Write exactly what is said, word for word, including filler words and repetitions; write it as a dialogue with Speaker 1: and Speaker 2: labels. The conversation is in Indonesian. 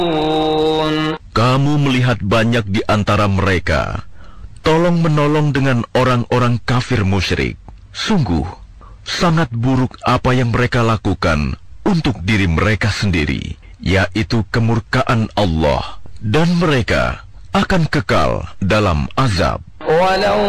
Speaker 1: Kamu melihat banyak di antara mereka tolong-menolong dengan orang-orang kafir musyrik. Sungguh, sangat buruk apa yang mereka lakukan untuk diri mereka sendiri, yaitu kemurkaan Allah, dan mereka akan kekal dalam azab.
Speaker 2: Walau